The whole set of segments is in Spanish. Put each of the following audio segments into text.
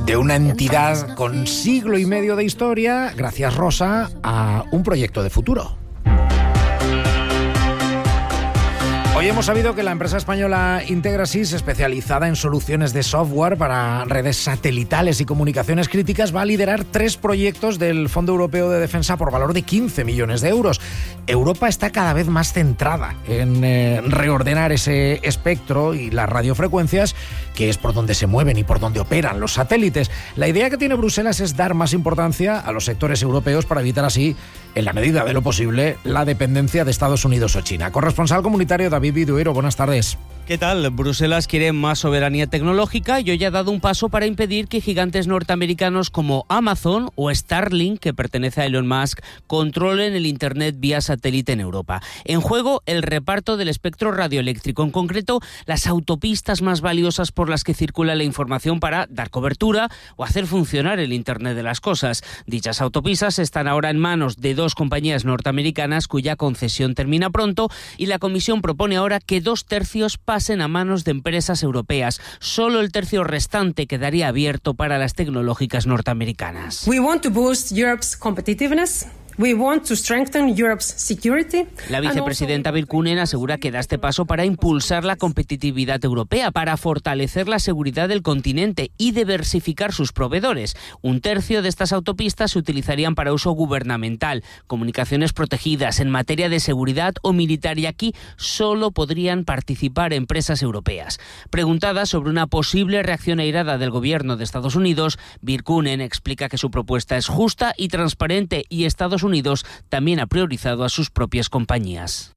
de una entidad con siglo y medio de historia, gracias Rosa, a un proyecto de futuro. Hoy hemos sabido que la empresa española Integrasys, especializada en soluciones de software para redes satelitales y comunicaciones críticas, va a liderar 3 proyectos del Fondo Europeo de Defensa por valor de 15 millones de euros. Europa está cada vez más centrada en reordenar ese espectro y las radiofrecuencias, que es por donde se mueven y por donde operan los satélites. La idea que tiene Bruselas es dar más importancia a los sectores europeos para evitar así, en la medida de lo posible, la dependencia de Estados Unidos o China. Corresponsal comunitario David Viduero, buenas tardes. ¿Qué tal? Bruselas quiere más soberanía tecnológica y hoy ha dado un paso para impedir que gigantes norteamericanos como Amazon o Starlink, que pertenece a Elon Musk, controlen el Internet vía satélite en Europa. En juego, el reparto del espectro radioeléctrico, en concreto, las autopistas más valiosas por las que circula la información para dar cobertura o hacer funcionar el Internet de las cosas. Dichas autopistas están ahora en manos de 2 compañías norteamericanas cuya concesión termina pronto y la Comisión propone ahora que 2/3 pasen a manos de empresas europeas. Solo el tercio restante quedaría abierto para las tecnológicas norteamericanas. We want to boost Europe's competitiveness. We want to strengthen Europe's security. La vicepresidenta Virkkunen asegura que da este paso para impulsar la competitividad europea, para fortalecer la seguridad del continente y diversificar sus proveedores. 1/3 de estas autopistas se utilizarían para uso gubernamental, comunicaciones protegidas, en materia de seguridad o militar, y aquí solo podrían participar empresas europeas. Preguntada sobre una posible reacción airada del gobierno de Estados Unidos, Virkkunen explica que su propuesta es justa y transparente y Estados Unidos también ha priorizado a sus propias compañías.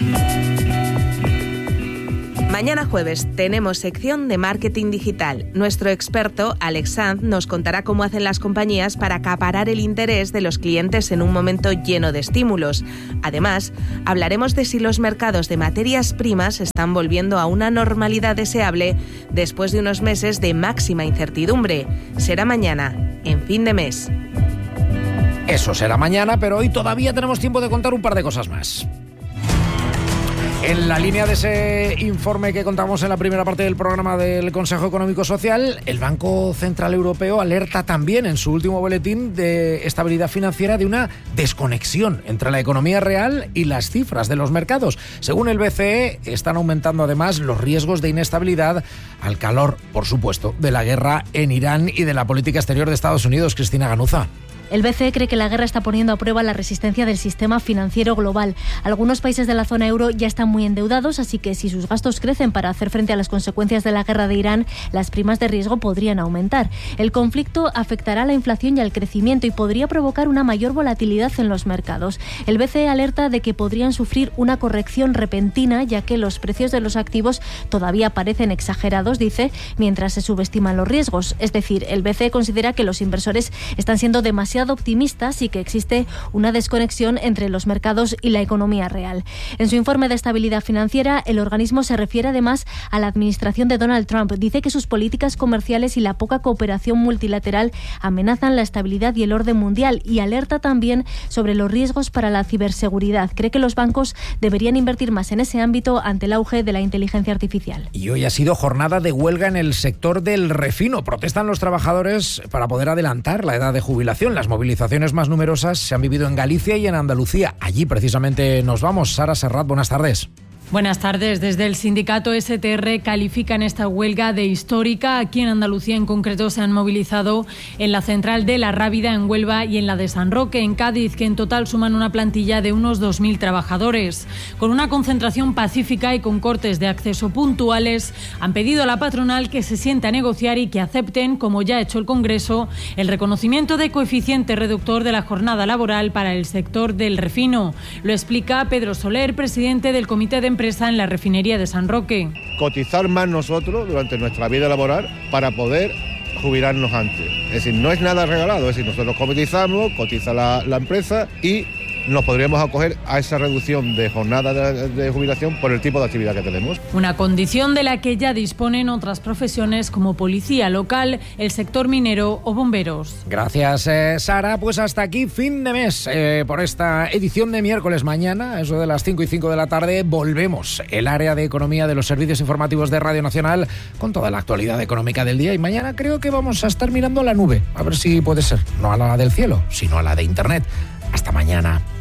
Mañana jueves tenemos sección de marketing digital. Nuestro experto, Alex Sanz, nos contará cómo hacen las compañías para acaparar el interés de los clientes en un momento lleno de estímulos. Además, hablaremos de si los mercados de materias primas están volviendo a una normalidad deseable después de unos meses de máxima incertidumbre. Será mañana, en fin de mes. Eso será mañana, pero hoy todavía tenemos tiempo de contar un par de cosas más. En la línea de ese informe que contamos en la primera parte del programa del Consejo Económico Social, el Banco Central Europeo alerta también en su último boletín de estabilidad financiera de una desconexión entre la economía real y las cifras de los mercados. Según el BCE, están aumentando además los riesgos de inestabilidad al calor, por supuesto, de la guerra en Irán y de la política exterior de Estados Unidos. Cristina Ganuza. El BCE cree que la guerra está poniendo a prueba la resistencia del sistema financiero global. Algunos países de la zona euro ya están muy endeudados, así que si sus gastos crecen para hacer frente a las consecuencias de la guerra de Irán, las primas de riesgo podrían aumentar. El conflicto afectará a la inflación y al crecimiento y podría provocar una mayor volatilidad en los mercados. El BCE alerta de que podrían sufrir una corrección repentina, ya que los precios de los activos todavía parecen exagerados, dice, mientras se subestiman los riesgos. Es decir, el BCE considera que los inversores están siendo demasiado optimistas y que existe una desconexión entre los mercados y la economía real. En su informe de estabilidad financiera, el organismo se refiere además a la administración de Donald Trump. Dice que sus políticas comerciales y la poca cooperación multilateral amenazan la estabilidad y el orden mundial, y alerta también sobre los riesgos para la ciberseguridad. Cree que los bancos deberían invertir más en ese ámbito ante el auge de la inteligencia artificial. Y hoy ha sido jornada de huelga en el sector del refino. Protestan los trabajadores para poder adelantar la edad de jubilación. Las movilizaciones más numerosas se han vivido en Galicia y en Andalucía. Allí precisamente nos vamos. Sara Serrat, buenas tardes. Buenas tardes. Desde el sindicato STR califican esta huelga de histórica. Aquí en Andalucía en concreto se han movilizado en la central de La Rábida en Huelva y en la de San Roque en Cádiz, que en total suman una plantilla de unos 2.000 trabajadores. Con una concentración pacífica y con cortes de acceso puntuales, han pedido a la patronal que se siente a negociar y que acepten, como ya ha hecho el Congreso, el reconocimiento de coeficiente reductor de la jornada laboral para el sector del refino. Lo explica Pedro Soler, presidente del Comité de Empresa en la refinería de San Roque. Cotizar más nosotros durante nuestra vida laboral para poder jubilarnos antes. Es decir, no es nada regalado, es decir, nosotros cotizamos, cotiza la empresa y nos podríamos acoger a esa reducción de jornada de jubilación por el tipo de actividad que tenemos. Una condición de la que ya disponen otras profesiones como policía local, el sector minero o bomberos. Gracias, Sara. Pues hasta aquí fin de mes por esta edición de miércoles. Mañana, eso de las 5:05 de la tarde, volvemos el área de economía de los servicios informativos de Radio Nacional con toda la actualidad económica del día. Y mañana creo que vamos a estar mirando la nube, a ver si puede ser, no a la del cielo, sino a la de Internet. Hasta mañana.